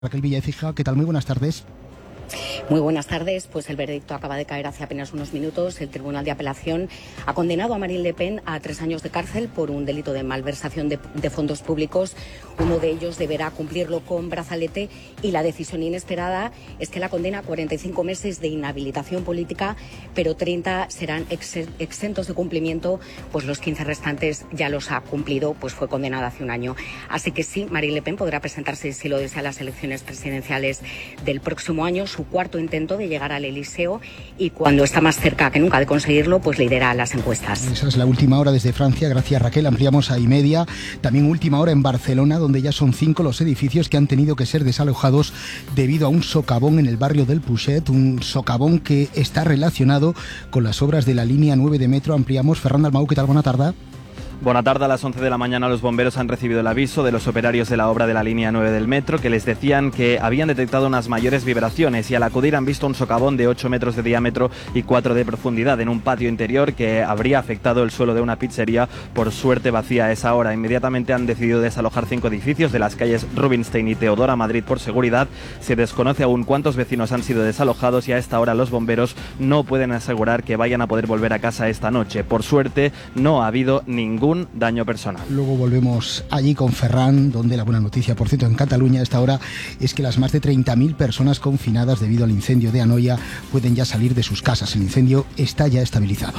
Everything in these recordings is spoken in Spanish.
Raquel Villaécija, ¿qué tal? Muy buenas tardes. Muy buenas tardes. Pues el veredicto acaba de caer hace apenas unos minutos. El Tribunal de Apelación ha condenado a Marine Le Pen a 3 años de cárcel por un delito de malversación de fondos públicos. Uno de ellos deberá cumplirlo con brazalete y la decisión inesperada es que la condena a 45 meses de inhabilitación política, pero 30 serán exentos de cumplimiento, pues los 15 restantes ya los ha cumplido, pues fue condenada hace un año. Así que sí, Marine Le Pen podrá presentarse, si lo desea, a las elecciones presidenciales del próximo año, su cuarto intento de llegar al Elíseo, y cuando está más cerca que nunca de conseguirlo, pues lidera las encuestas. Esa es la última hora desde Francia. Gracias, Raquel. Ampliamos a y.media. También última hora en Barcelona, donde ya son 5 los edificios que han tenido que ser desalojados debido a un socavón en el barrio del Puget, un socavón que está relacionado con las obras de la línea 9 de metro. Ampliamos. Ferran Dalmau, ¿qué tal? Buena tarde. Buena tarde. A las 11 de la mañana los bomberos han recibido el aviso de los operarios de la obra de la línea 9 del metro, que les decían que habían detectado unas mayores vibraciones, y al acudir han visto un socavón de 8 metros de diámetro y 4 de profundidad en un patio interior que habría afectado el suelo de una pizzería, por suerte vacía a esa hora. Inmediatamente han decidido desalojar 5 edificios de las calles Rubinstein y Teodora Madrid por seguridad. Se desconoce aún cuántos vecinos han sido desalojados y a esta hora los bomberos no pueden asegurar que vayan a poder volver a casa esta noche. Por suerte no ha habido ningún daño personal. Luego volvemos allí con Ferran, donde la buena noticia, por cierto, en Cataluña a esta hora es que las más de 30.000 personas confinadas debido al incendio de Anoia pueden ya salir de sus casas. El incendio está ya estabilizado.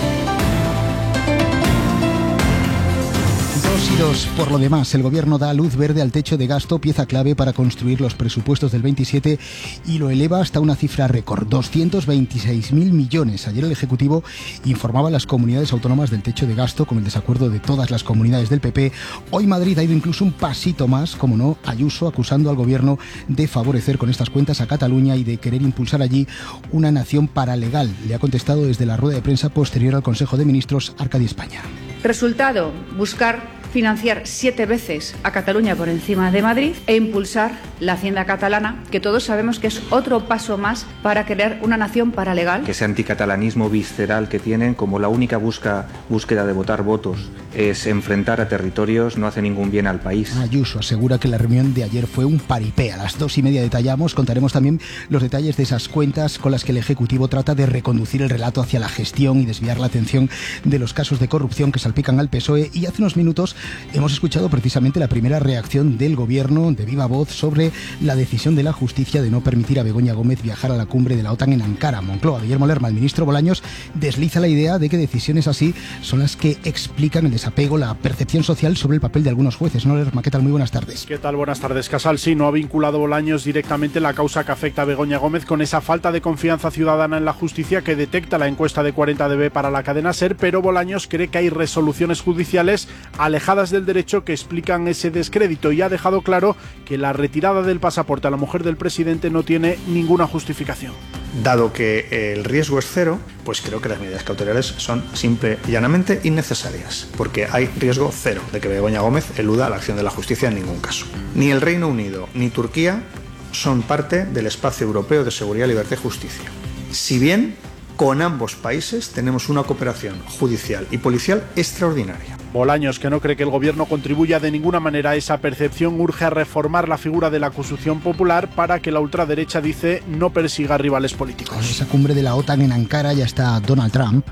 Por lo demás, el Gobierno da luz verde al techo de gasto, pieza clave para construir los presupuestos del 27, y lo eleva hasta una cifra récord, 226.000 millones. Ayer el Ejecutivo informaba a las comunidades autónomas del techo de gasto con el desacuerdo de todas las comunidades del PP. Hoy Madrid ha ido incluso un pasito más, como no, Ayuso acusando al Gobierno de favorecer con estas cuentas a Cataluña y de querer impulsar allí una nación paralegal. Le ha contestado desde la rueda de prensa posterior al Consejo de Ministros Arcadi España. Resultado, buscar financiar 7 veces a Cataluña por encima de Madrid e impulsar la hacienda catalana, que todos sabemos que es otro paso más para crear una nación paralegal. Ese anticatalanismo visceral que tienen, como la única búsqueda de votar votos es enfrentar a territorios, no hace ningún bien al país. Ayuso asegura que la reunión de ayer fue un paripé. A las 2:30 detallamos, contaremos también los detalles de esas cuentas con las que el Ejecutivo trata de reconducir el relato hacia la gestión y desviar la atención de los casos de corrupción que salpican al PSOE. Y hace unos minutos hemos escuchado precisamente la primera reacción del Gobierno de viva voz sobre la decisión de la Justicia de no permitir a Begoña Gómez viajar a la cumbre de la OTAN en Ankara. Moncloa, Guillermo Lerma, el ministro Bolaños, desliza la idea de que decisiones así son las que explican el desapego, la percepción social sobre el papel de algunos jueces. ¿No, Lerma? ¿Qué tal? Muy buenas tardes. ¿Qué tal? Buenas tardes, Casal. Sí, no ha vinculado Bolaños directamente la causa que afecta a Begoña Gómez con esa falta de confianza ciudadana en la justicia que detecta la encuesta de 40dB para la cadena SER, pero Bolaños cree que hay resoluciones judiciales alejadas del derecho que explican ese descrédito, y ha dejado claro que la retirada del pasaporte a la mujer del presidente no tiene ninguna justificación. Dado que el riesgo es cero, pues creo que las medidas cautelares son simple y llanamente innecesarias, porque hay riesgo cero de que Begoña Gómez eluda la acción de la justicia en ningún caso. Ni el Reino Unido ni Turquía son parte del espacio europeo de seguridad, libertad y justicia. Si bien con ambos países tenemos una cooperación judicial y policial extraordinaria. Bolaños, que no cree que el Gobierno contribuya de ninguna manera a esa percepción, urge a reformar la figura de la acusación popular para que la ultraderecha, dice, no persiga rivales políticos. En esa cumbre de la OTAN en Ankara ya está Donald Trump,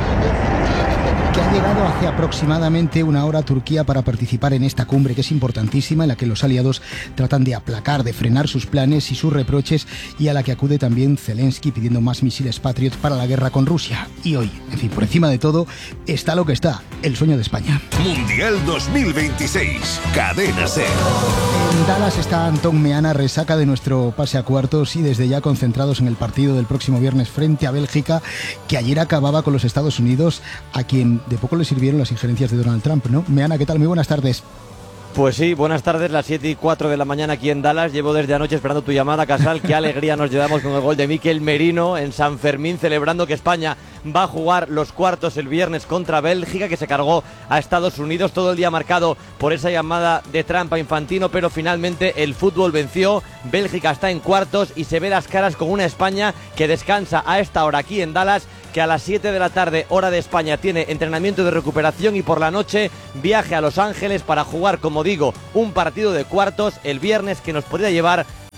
que ha llegado hace aproximadamente una hora a Turquía para participar en esta cumbre, que es importantísima, en la que los aliados tratan de aplacar, de frenar sus planes y sus reproches, y a la que acude también Zelensky pidiendo más misiles Patriot para la guerra con Rusia. Y hoy, en fin, por encima de todo, está lo que está, el sueño de España. Mundial 2026, Cadena SER. En Dallas está Antón Meana, resaca de nuestro pase a cuartos, y desde ya concentrados en el partido del próximo viernes frente a Bélgica, que ayer acababa con los Estados Unidos, a quien de poco le sirvieron las injerencias de Donald Trump, ¿no? Meana, ¿qué tal? Muy buenas tardes. Pues sí, buenas tardes, las 7:04 de la mañana aquí en Dallas. Llevo desde anoche esperando tu llamada, Casal. Qué alegría nos llevamos con el gol de Mikel Merino en San Fermín, celebrando que España va a jugar los cuartos el viernes contra Bélgica, que se cargó a Estados Unidos. Todo el día marcado por esa llamada de Trump a Infantino, pero finalmente el fútbol venció. Bélgica está en cuartos y se ve las caras con una España que descansa a esta hora aquí en Dallas, que a las 7 de la tarde, hora de España, tiene entrenamiento de recuperación, y por la noche viaje a Los Ángeles para jugar, como digo, un partido de cuartos el viernes que nos podría llevar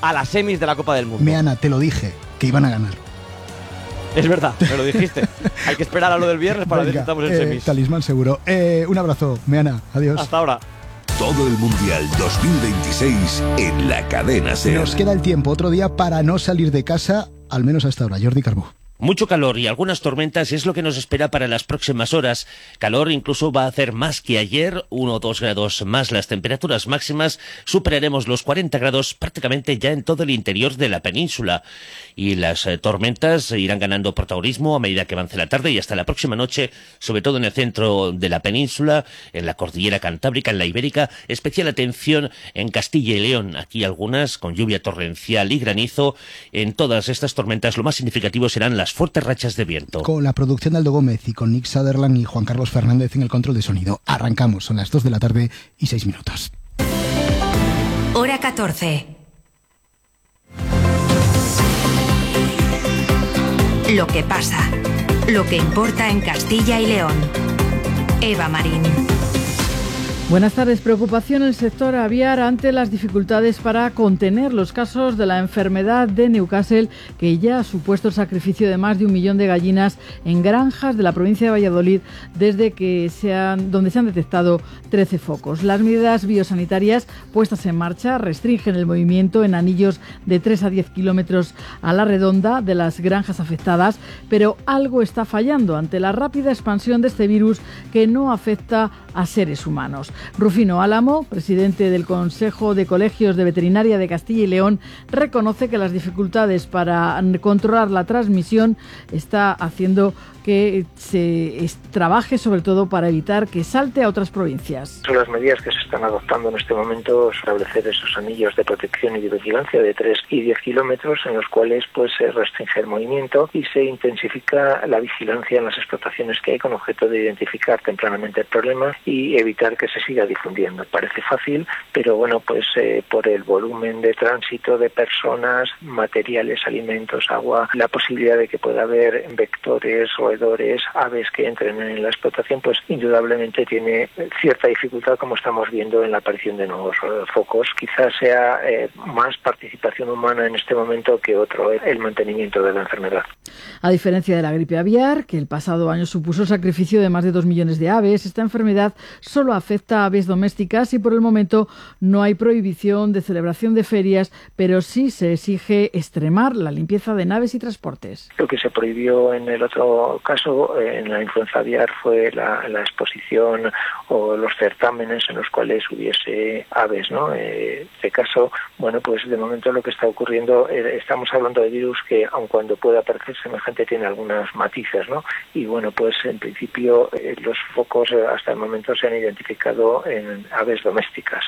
a las semis de la Copa del Mundo. Meana, te lo dije, que iban a ganar. Es verdad, me lo dijiste. Hay que esperar a lo del viernes para ver si estamos en semis. Talismán seguro. Un abrazo, Meana. Adiós. Hasta ahora. Todo el Mundial 2026 en la Cadena SER. Nos queda el tiempo, otro día para no salir de casa, al menos hasta ahora. Jordi Carbó. Mucho calor y algunas tormentas es lo que nos espera para las próximas horas. Calor incluso va a hacer más que ayer, 1 o 2 grados más las temperaturas máximas. Superaremos los 40 grados prácticamente ya en todo el interior de la península. Y las tormentas irán ganando protagonismo a medida que avance la tarde y hasta la próxima noche, sobre todo en el centro de la península, en la cordillera cantábrica, en la ibérica. Especial atención en Castilla y León. Aquí algunas con lluvia torrencial y granizo. En todas estas tormentas lo más significativo serán las fuertes rachas de viento. Con la producción de Aldo Gómez y con Nick Sutherland y Juan Carlos Fernández en el control de sonido. Arrancamos, son las 2 de la tarde y 6 minutos. Hora 14. Lo que pasa, lo que importa en Castilla y León. Eva Marín. Buenas tardes. Preocupación en el sector aviar ante las dificultades para contener los casos de la enfermedad de Newcastle, que ya ha supuesto el sacrificio de más de 1 millón de gallinas en granjas de la provincia de Valladolid, desde que donde se han detectado 13 focos. Las medidas biosanitarias puestas en marcha restringen el movimiento en anillos de 3 a 10 kilómetros a la redonda de las granjas afectadas, pero algo está fallando ante la rápida expansión de este virus que no afecta a seres humanos. Rufino Álamo, presidente del Consejo de Colegios de Veterinaria de Castilla y León, reconoce que las dificultades para controlar la transmisión está haciendo que se trabaje sobre todo para evitar que salte a otras provincias. Son las medidas que se están adoptando en este momento, establecer esos anillos de protección y de vigilancia de 3 y 10 kilómetros en los cuales se restringe el movimiento y se intensifica la vigilancia en las explotaciones que hay con objeto de identificar tempranamente el problema y evitar que se siga difundiendo. Parece fácil, pero por el volumen de tránsito de personas, materiales, alimentos, agua, la posibilidad de que pueda haber vectores, roedores, aves que entren en la explotación, indudablemente tiene cierta dificultad, como estamos viendo en la aparición de nuevos focos. Quizás sea más participación humana en este momento que el mantenimiento de la enfermedad. A diferencia de la gripe aviar, que el pasado año supuso el sacrificio de más de 2 millones de aves, esta enfermedad solo afecta a aves domésticas y por el momento no hay prohibición de celebración de ferias, pero sí se exige extremar la limpieza de naves y transportes. Lo que se prohibió en el otro caso, en la influenza aviar, fue la exposición o los certámenes en los cuales hubiese aves, ¿no? Este caso, de momento lo que está ocurriendo, estamos hablando de virus que, aun cuando pueda parecer semejante, tiene algunos matices, ¿no? Y en principio los focos hasta el momento se han identificado en aves domésticas,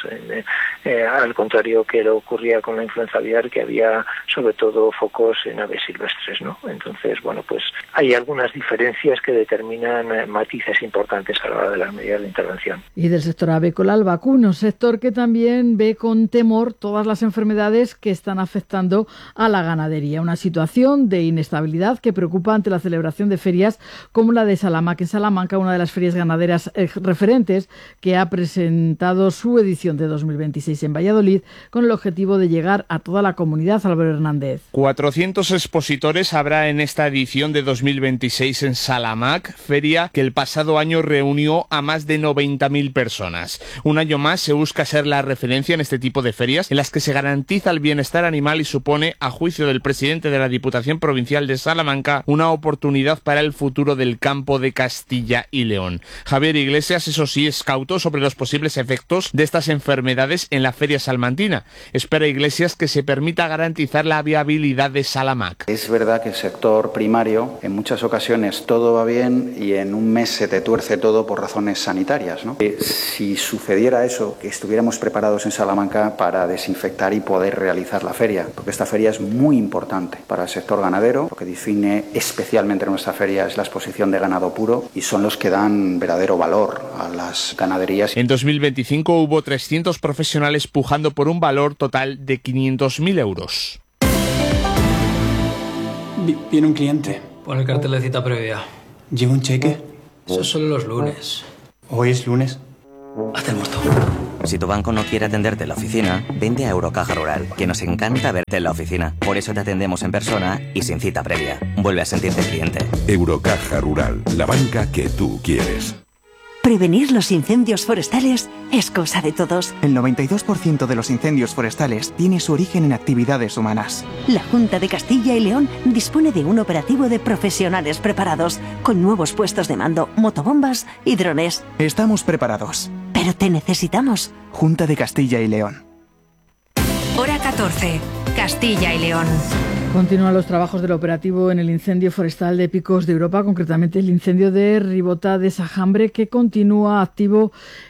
al contrario que lo ocurría con la influenza aviar, que había sobre todo focos en aves silvestres, ¿no? Entonces, hay algunas diferencias que determinan matices importantes a la hora de las medidas de intervención. Y del sector avícola al vacuno, sector que también ve con temor todas las enfermedades que están afectando a la ganadería. Una situación de inestabilidad que preocupa ante la celebración de ferias como la de Salamac en Salamanca, una de las ferias ganaderas referentes que ha presentado su edición de 2026 en Valladolid con el objetivo de llegar a toda la comunidad. Álvaro Hernández. 400 expositores habrá en esta edición de 2026 en Salamac, feria que el pasado año reunió a más de 90.000 personas. Un año más se busca ser la referencia en este tipo de ferias en las que se garantiza el bienestar animal y supone, a juicio del presidente de la Diputación Provincial de Salamanca, una oportunidad para el futuro del campo de Castilla y León. Javier Iglesias, eso sí, es cauto sobre los posibles efectos de estas enfermedades en la feria salmantina. Espera Iglesias que se permita garantizar la viabilidad de Salamac. Es verdad que el sector primario, en muchas ocasiones todo va bien y en un mes se te tuerce todo por razones sanitarias, ¿no? Si sucediera eso, que estuviéramos preparados en Salamanca para desinfectar y poder realizar la feria, porque esta feria es muy importante para el sector ganadero. Lo que define especialmente nuestra feria es la exposición de ganado puro y son los que dan verdadero valor a las ganaderías. En 2025 hubo 300 profesionales pujando por un valor total de 500.000 euros. Viene un cliente. Pon el cartel de cita previa. ¿Lleva un cheque? Eso es solo los lunes. ¿Hoy es lunes? Hazte el muerto. Si tu banco no quiere atenderte en la oficina, vente a Eurocaja Rural, que nos encanta verte en la oficina. Por eso te atendemos en persona y sin cita previa. Vuelve a sentirte cliente. Eurocaja Rural, la banca que tú quieres. Prevenir los incendios forestales es cosa de todos. El 92% de los incendios forestales tiene su origen en actividades humanas. La Junta de Castilla y León dispone de un operativo de profesionales preparados, con nuevos puestos de mando, motobombas y drones. Estamos preparados. Pero te necesitamos. Junta de Castilla y León. Hora 14. Castilla y León. Continúan los trabajos del operativo en el incendio forestal de Picos de Europa, concretamente el incendio de Ribota de Sajambre, que continúa activo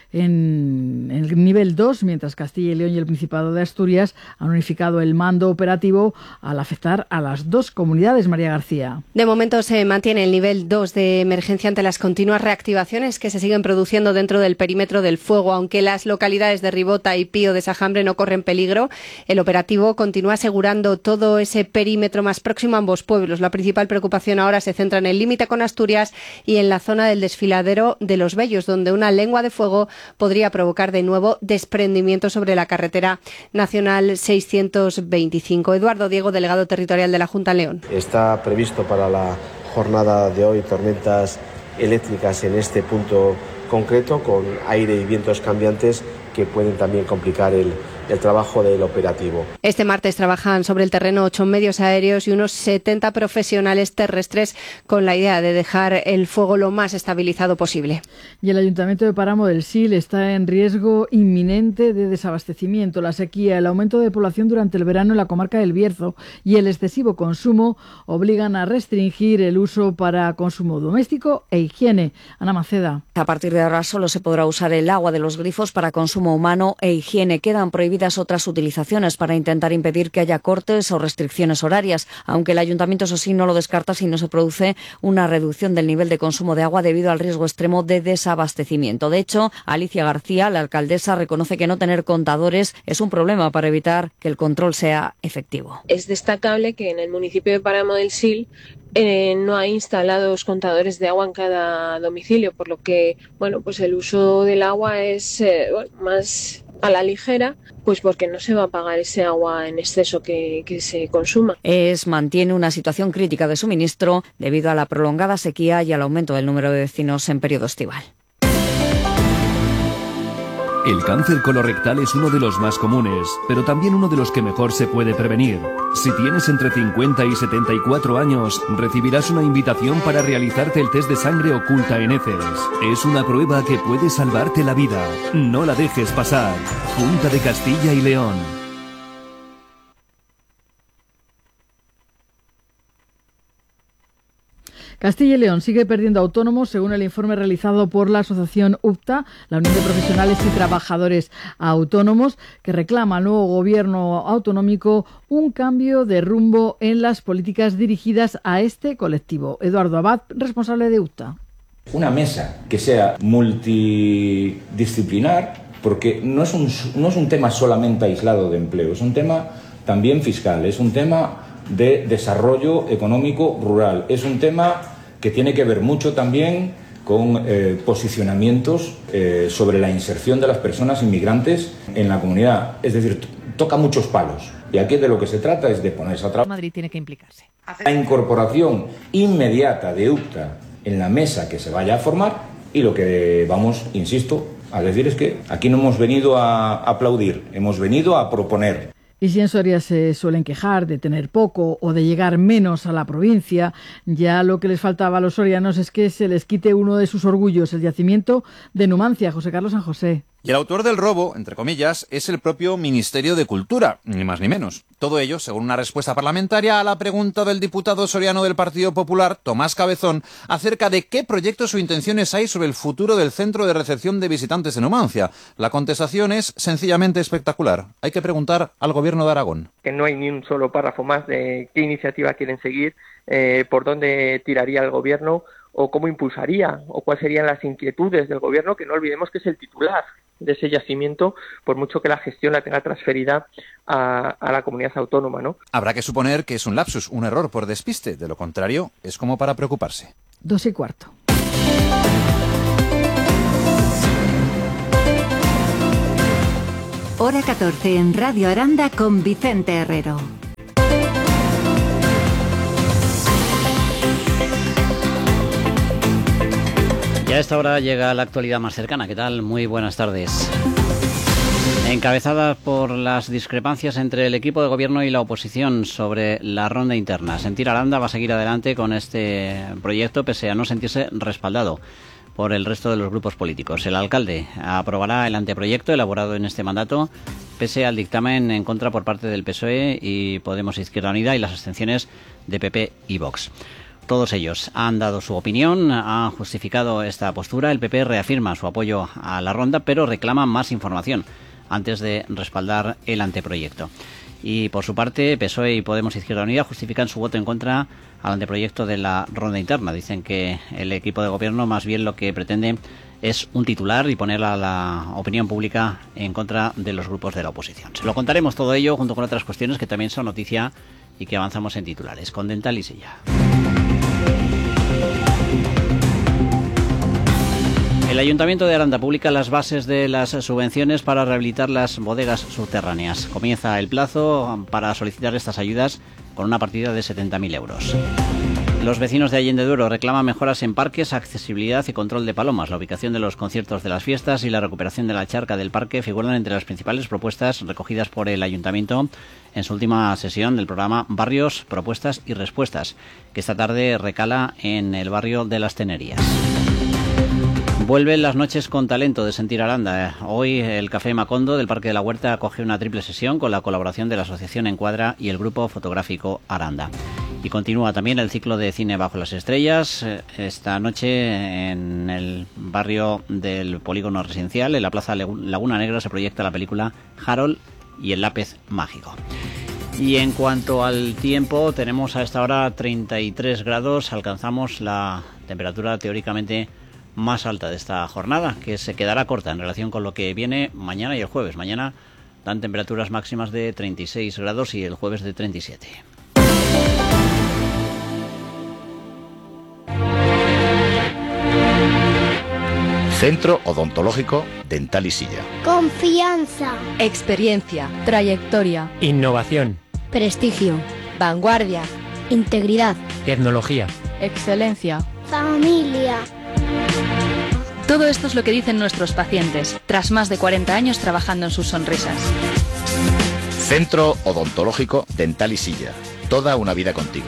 en el nivel 2, mientras Castilla y León y el Principado de Asturias han unificado el mando operativo al afectar a las dos comunidades. María García. De momento se mantiene el nivel 2 de emergencia ante las continuas reactivaciones que se siguen produciendo dentro del perímetro del fuego. Aunque las localidades de Ribota y Pío de Sajambre no corren peligro, el operativo continúa asegurando todo ese perímetro más próximo a ambos pueblos. La principal preocupación ahora se centra en el límite con Asturias y en la zona del desfiladero de Los Bellos, donde una lengua de fuego podría provocar de nuevo desprendimiento sobre la carretera nacional 625. Eduardo Diego, delegado territorial de la Junta en León. Está previsto para la jornada de hoy tormentas eléctricas en este punto concreto, con aire y vientos cambiantes que pueden también complicar el trabajo del operativo. Este martes trabajan sobre el terreno 8 medios aéreos y unos 70 profesionales terrestres con la idea de dejar el fuego lo más estabilizado posible. Y el Ayuntamiento de Páramo del Sil está en riesgo inminente de desabastecimiento. La sequía, el aumento de población durante el verano en la comarca del Bierzo y el excesivo consumo obligan a restringir el uso para consumo doméstico e higiene. Ana Maceda. A partir de ahora solo se podrá usar el agua de los grifos para consumo humano e higiene. Quedan prohibidas otras utilizaciones para intentar impedir que haya cortes o restricciones horarias, aunque el ayuntamiento, eso sí, no lo descarta si no se produce una reducción del nivel de consumo de agua debido al riesgo extremo de desabastecimiento. De hecho, Alicia García, la alcaldesa, reconoce que no tener contadores es un problema para evitar que el control sea efectivo. Es destacable que en el municipio de Páramo del Sil no hay instalados contadores de agua en cada domicilio, por lo que pues el uso del agua es más a la ligera, pues porque no se va a pagar ese agua en exceso que se consuma. Mantiene una situación crítica de suministro debido a la prolongada sequía y al aumento del número de vecinos en periodo estival. El cáncer colorectal es uno de los más comunes, pero también uno de los que mejor se puede prevenir. Si tienes entre 50 y 74 años, recibirás una invitación para realizarte el test de sangre oculta en heces. Es una prueba que puede salvarte la vida. No la dejes pasar. Junta de Castilla y León. Castilla y León sigue perdiendo autónomos, según el informe realizado por la asociación UPTA, la Unión de Profesionales y Trabajadores Autónomos, que reclama al nuevo gobierno autonómico un cambio de rumbo en las políticas dirigidas a este colectivo. Eduardo Abad, responsable de UPTA. Una mesa que sea multidisciplinar, porque no es un tema solamente aislado de empleo, es un tema también fiscal, es un tema de desarrollo económico rural. Es un tema que tiene que ver mucho también con posicionamientos sobre la inserción de las personas inmigrantes en la comunidad. Es decir, toca muchos palos. Y aquí de lo que se trata es de ponerse a trabajar. Madrid tiene que implicarse. La incorporación inmediata de UPTA en la mesa que se vaya a formar, y lo que vamos, insisto, a decir es que aquí no hemos venido a aplaudir, hemos venido a proponer. Y si en Soria se suelen quejar de tener poco o de llegar menos a la provincia, ya lo que les faltaba a los sorianos es que se les quite uno de sus orgullos, el yacimiento de Numancia. José Carlos San José. Y el autor del robo, entre comillas, es el propio Ministerio de Cultura, ni más ni menos. Todo ello, según una respuesta parlamentaria a la pregunta del diputado soriano del Partido Popular, Tomás Cabezón, acerca de qué proyectos o intenciones hay sobre el futuro del centro de recepción de visitantes de Numancia. La contestación es sencillamente espectacular. Hay que preguntar al Gobierno de Aragón. Que no hay ni un solo párrafo más de qué iniciativa quieren seguir, por dónde tiraría el Gobierno o cómo impulsaría o cuáles serían las inquietudes del Gobierno, que no olvidemos que es el titular de ese yacimiento, por mucho que la gestión la tenga transferida a la comunidad autónoma, ¿no? Habrá que suponer que es un lapsus, un error por despiste. De lo contrario, es como para preocuparse. 2:15. Hora 14 en Radio Aranda con Vicente Herrero. Y a esta hora llega la actualidad más cercana. ¿Qué tal? Muy buenas tardes. Encabezadas por las discrepancias entre el equipo de gobierno y la oposición sobre la ronda interna. Sentir Aranda va a seguir adelante con este proyecto pese a no sentirse respaldado por el resto de los grupos políticos. El alcalde aprobará el anteproyecto elaborado en este mandato pese al dictamen en contra por parte del PSOE y Podemos Izquierda Unida y las abstenciones de PP y Vox. Todos ellos han dado su opinión, han justificado esta postura. El PP reafirma su apoyo a la ronda, pero reclama más información antes de respaldar el anteproyecto. Y por su parte, PSOE y Podemos Izquierda Unida justifican su voto en contra al anteproyecto de la ronda interna. Dicen que el equipo de gobierno más bien lo que pretende es un titular y poner a la opinión pública en contra de los grupos de la oposición. Se lo contaremos todo ello junto con otras cuestiones que también son noticia y que avanzamos en titulares. Con Dental y Silla. El Ayuntamiento de Aranda publica las bases de las subvenciones para rehabilitar las bodegas subterráneas. Comienza el plazo para solicitar estas ayudas con una partida de 70.000 euros. Los vecinos de Allende Duero reclaman mejoras en parques, accesibilidad y control de palomas. La ubicación de los conciertos de las fiestas y la recuperación de la charca del parque figuran entre las principales propuestas recogidas por el Ayuntamiento en su última sesión del programa Barrios, Propuestas y Respuestas, que esta tarde recala en el barrio de Las Tenerías. Vuelven las noches con talento de Sentir Aranda. Hoy el Café Macondo del Parque de la Huerta acoge una triple sesión con la colaboración de la Asociación Encuadra y el Grupo Fotográfico Aranda. Y continúa también el ciclo de cine Bajo las Estrellas. Esta noche en el barrio del Polígono Residencial, en la Plaza Laguna Negra, se proyecta la película Harold y el lápiz mágico. Y en cuanto al tiempo, tenemos a esta hora 33 grados. Alcanzamos la temperatura teóricamente más alta de esta jornada, que se quedará corta en relación con lo que viene mañana y el jueves. Mañana dan temperaturas máximas de 36 grados y el jueves de 37. Centro Odontológico Dental y Silla. Confianza. Experiencia. Trayectoria. Innovación. Prestigio. Vanguardia. Integridad. Tecnología. Excelencia. Familia. Todo esto es lo que dicen nuestros pacientes, tras más de 40 años trabajando en sus sonrisas. Centro Odontológico Dental y Silla. Toda una vida contigo.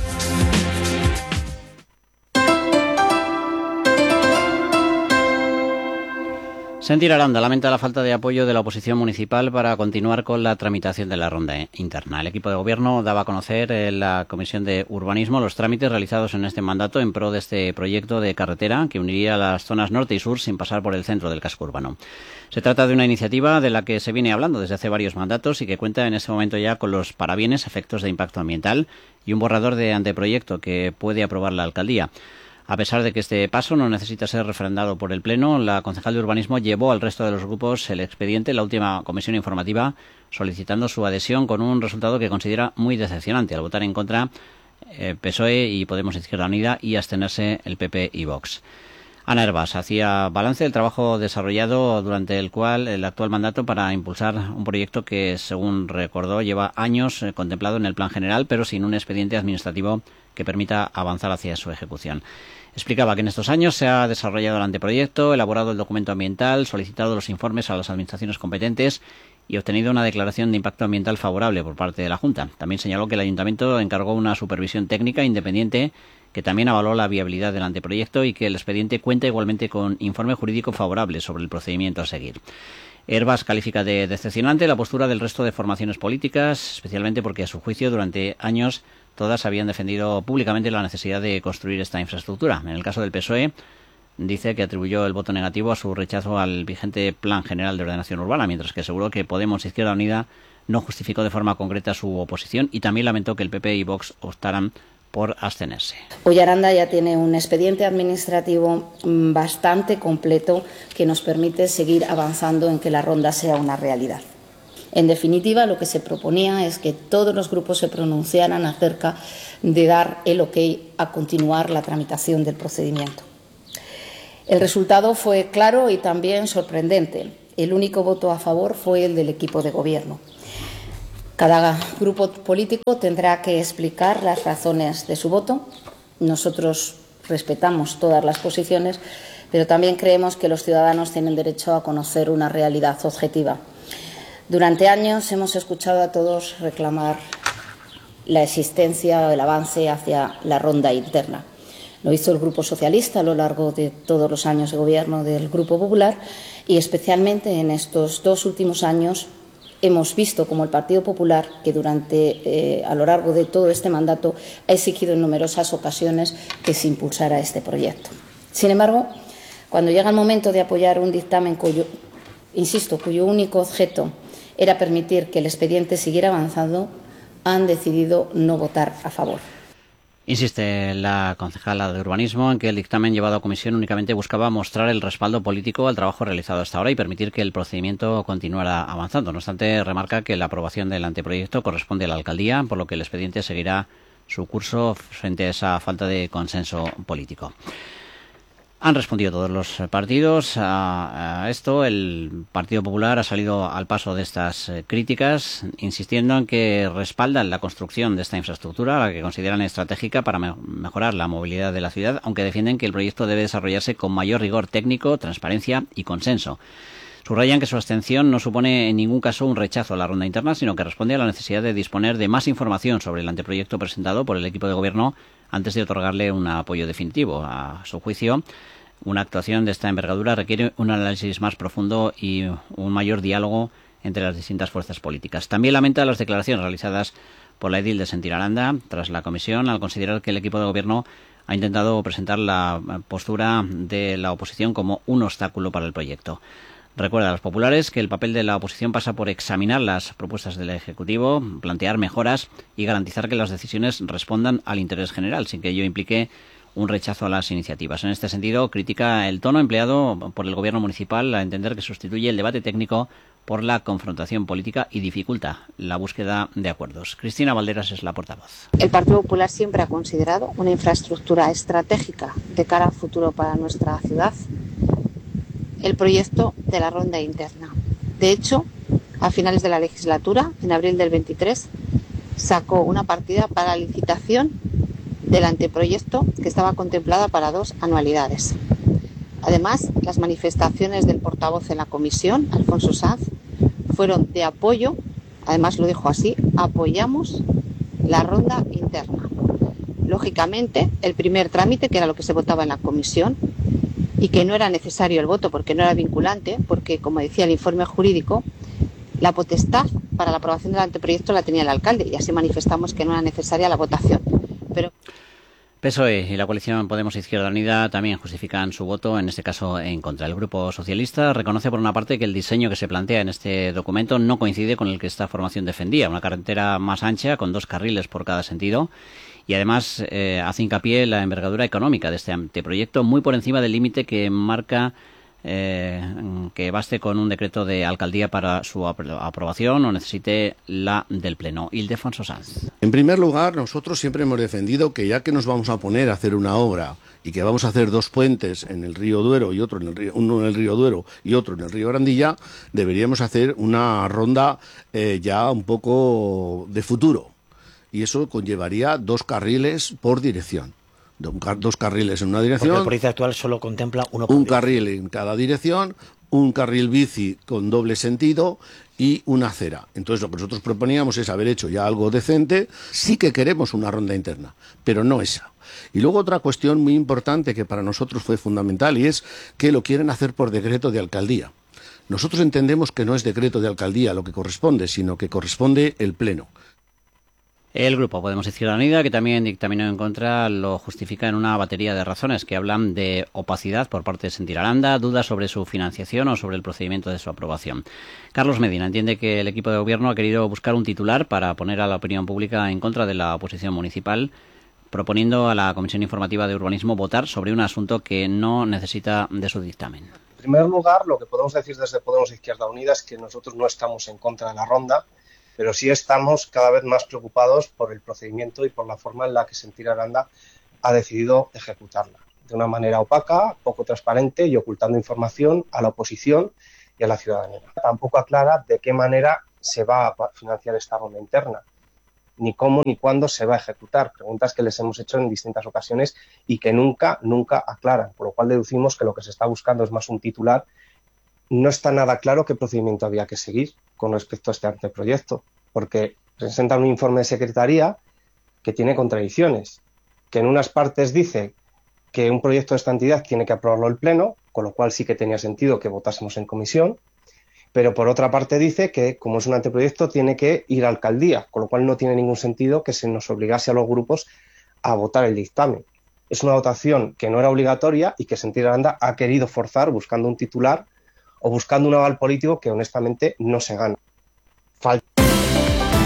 Sentir Aranda lamenta la falta de apoyo de la oposición municipal para continuar con la tramitación de la ronda interna. El equipo de gobierno daba a conocer en la Comisión de Urbanismo los trámites realizados en este mandato en pro de este proyecto de carretera que uniría las zonas norte y sur sin pasar por el centro del casco urbano. Se trata de una iniciativa de la que se viene hablando desde hace varios mandatos y que cuenta en este momento ya con los parabienes, efectos de impacto ambiental y un borrador de anteproyecto que puede aprobar la alcaldía. A pesar de que este paso no necesita ser refrendado por el Pleno, la concejal de Urbanismo llevó al resto de los grupos el expediente en la última comisión informativa solicitando su adhesión con un resultado que considera muy decepcionante al votar en contra PSOE y Podemos Izquierda Unida y abstenerse el PP y Vox. Ana Hervás hacía balance del trabajo desarrollado durante el actual mandato para impulsar un proyecto que, según recordó, lleva años contemplado en el plan general, pero sin un expediente administrativo que permita avanzar hacia su ejecución. Explicaba que en estos años se ha desarrollado el anteproyecto, elaborado el documento ambiental, solicitado los informes a las administraciones competentes y obtenido una declaración de impacto ambiental favorable por parte de la Junta. También señaló que el Ayuntamiento encargó una supervisión técnica independiente que también avaló la viabilidad del anteproyecto y que el expediente cuenta igualmente con informe jurídico favorable sobre el procedimiento a seguir. Hervás califica de decepcionante la postura del resto de formaciones políticas, especialmente porque a su juicio durante años todas habían defendido públicamente la necesidad de construir esta infraestructura. En el caso del PSOE, dice que atribuyó el voto negativo a su rechazo al vigente Plan General de Ordenación Urbana, mientras que aseguró que Podemos Izquierda Unida no justificó de forma concreta su oposición y también lamentó que el PP y Vox optaran por abstenerse. Hoy Aranda ya tiene un expediente administrativo bastante completo que nos permite seguir avanzando en que la ronda sea una realidad. En definitiva, lo que se proponía es que todos los grupos se pronunciaran acerca de dar el ok a continuar la tramitación del procedimiento. El resultado fue claro y también sorprendente. El único voto a favor fue el del equipo de gobierno. Cada grupo político tendrá que explicar las razones de su voto. Nosotros respetamos todas las posiciones, pero también creemos que los ciudadanos tienen derecho a conocer una realidad objetiva. Durante años hemos escuchado a todos reclamar la existencia o el avance hacia la ronda interna. Lo hizo el Grupo Socialista a lo largo de todos los años de gobierno del Grupo Popular y especialmente en estos 2 últimos años hemos visto como el Partido Popular, que a lo largo de todo este mandato ha exigido en numerosas ocasiones que se impulsara este proyecto. Sin embargo, cuando llega el momento de apoyar un dictamen cuyo único objeto era permitir que el expediente siguiera avanzando, han decidido no votar a favor. Insiste la concejala de Urbanismo en que el dictamen llevado a comisión únicamente buscaba mostrar el respaldo político al trabajo realizado hasta ahora y permitir que el procedimiento continuara avanzando. No obstante, remarca que la aprobación del anteproyecto corresponde a la alcaldía, por lo que el expediente seguirá su curso frente a esa falta de consenso político. Han respondido todos los partidos a esto. El Partido Popular ha salido al paso de estas críticas, insistiendo en que respaldan la construcción de esta infraestructura, la que consideran estratégica para mejorar la movilidad de la ciudad, aunque defienden que el proyecto debe desarrollarse con mayor rigor técnico, transparencia y consenso. Subrayan que su abstención no supone en ningún caso un rechazo a la ronda interna, sino que responde a la necesidad de disponer de más información sobre el anteproyecto presentado por el equipo de gobierno antes de otorgarle un apoyo definitivo. A su juicio, una actuación de esta envergadura requiere un análisis más profundo y un mayor diálogo entre las distintas fuerzas políticas. También lamenta las declaraciones realizadas por la edil de Sentiraranda tras la comisión, al considerar que el equipo de gobierno ha intentado presentar la postura de la oposición como un obstáculo para el proyecto. Recuerda a los populares que el papel de la oposición pasa por examinar las propuestas del Ejecutivo, plantear mejoras y garantizar que las decisiones respondan al interés general, sin que ello implique un rechazo a las iniciativas. En este sentido, critica el tono empleado por el Gobierno municipal a entender que sustituye el debate técnico por la confrontación política y dificulta la búsqueda de acuerdos. Cristina Valderas es la portavoz. El Partido Popular siempre ha considerado una infraestructura estratégica de cara al futuro para nuestra ciudad el proyecto de la ronda interna. De hecho, a finales de la legislatura, en abril del 23, sacó una partida para licitación del anteproyecto que estaba contemplada para 2 anualidades. Además, las manifestaciones del portavoz en la comisión, Alfonso Sanz, fueron de apoyo, además lo dijo así, apoyamos la ronda interna. Lógicamente, el primer trámite, que era lo que se votaba en la comisión, y que no era necesario el voto porque no era vinculante, porque, como decía el informe jurídico, la potestad para la aprobación del anteproyecto la tenía el alcalde y así manifestamos que no era necesaria la votación. Pero PSOE y la coalición Podemos Izquierda Unida también justifican su voto, en este caso en contra. El Grupo Socialista reconoce por una parte que el diseño que se plantea en este documento no coincide con el que esta formación defendía, una carretera más ancha con 2 carriles por cada sentido, y además hace hincapié en la envergadura económica de este anteproyecto, muy por encima del límite que marca que baste con un decreto de alcaldía para su aprobación o necesite la del Pleno. Ildefonso Sanz. En primer lugar, nosotros siempre hemos defendido que ya que nos vamos a poner a hacer una obra y que vamos a hacer 2 puentes en el río Duero y otro uno en el río Duero y otro en el río Grandilla, deberíamos hacer una ronda ya un poco de futuro. Y eso conllevaría 2 carriles por dirección. 2 carriles en una dirección. Porque el proyecto actual solo contempla un carril en cada dirección, un carril bici con doble sentido y una acera. Entonces lo que nosotros proponíamos es haber hecho ya algo decente. Sí que queremos una ronda interna, pero no esa. Y luego otra cuestión muy importante que para nosotros fue fundamental y es que lo quieren hacer por decreto de alcaldía. Nosotros entendemos que no es decreto de alcaldía lo que corresponde, sino que corresponde el Pleno. El Grupo Podemos Izquierda Unida, que también dictaminó en contra, lo justifica en una batería de razones que hablan de opacidad por parte de Sentiraranda, dudas sobre su financiación o sobre el procedimiento de su aprobación. Carlos Medina entiende que el equipo de gobierno ha querido buscar un titular para poner a la opinión pública en contra de la oposición municipal, proponiendo a la Comisión Informativa de Urbanismo votar sobre un asunto que no necesita de su dictamen. En primer lugar, lo que podemos decir desde Podemos Izquierda Unida es que nosotros no estamos en contra de la ronda, pero sí estamos cada vez más preocupados por el procedimiento y por la forma en la que Sentiraranda ha decidido ejecutarla. De una manera opaca, poco transparente y ocultando información a la oposición y a la ciudadanía. Tampoco aclara de qué manera se va a financiar esta ronda interna, ni cómo ni cuándo se va a ejecutar. Preguntas que les hemos hecho en distintas ocasiones y que nunca aclaran, por lo cual deducimos que lo que se está buscando es más un titular. No está nada claro qué procedimiento había que seguir con respecto a este anteproyecto, porque presenta un informe de secretaría que tiene contradicciones, que en unas partes dice que un proyecto de esta entidad tiene que aprobarlo el Pleno, con lo cual sí que tenía sentido que votásemos en comisión, pero por otra parte dice que, como es un anteproyecto, tiene que ir a alcaldía, con lo cual no tiene ningún sentido que se nos obligase a los grupos a votar el dictamen. Es una votación que no era obligatoria y que Sentir Aranda ha querido forzar buscando un titular o buscando un aval político que honestamente no se gana.